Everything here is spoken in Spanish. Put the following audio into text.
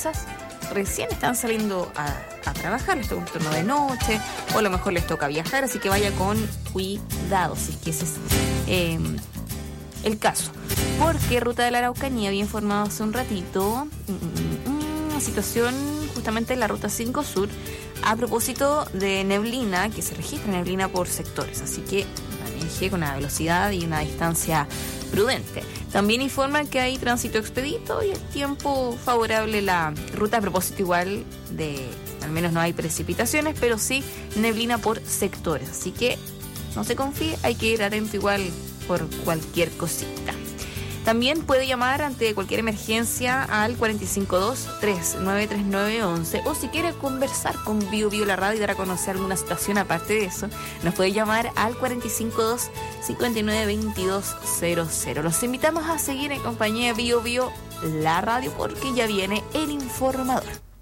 quizás recién están saliendo a trabajar, les toca un turno de noche, o a lo mejor les toca viajar, así que vaya con cuidado, si es que ese es el caso. Porque Ruta de la Araucanía había informado hace un ratito situación justamente en la Ruta 5 Sur a propósito de neblina, que se registra neblina por sectores, así que maneje con una velocidad y una distancia prudente. También informan que hay tránsito expedito y el tiempo favorable. La ruta, a propósito, igual de, al menos no hay precipitaciones, pero sí neblina por sectores, así que no se confíe, hay que ir atento igual por cualquier cosita. También puede llamar ante cualquier emergencia al 452-393-911, o si quiere conversar con Bio Bio la radio y dar a conocer alguna situación aparte de eso, nos puede llamar al 452-592200. Los invitamos a seguir en compañía de Bio Bio la radio porque ya viene el informador.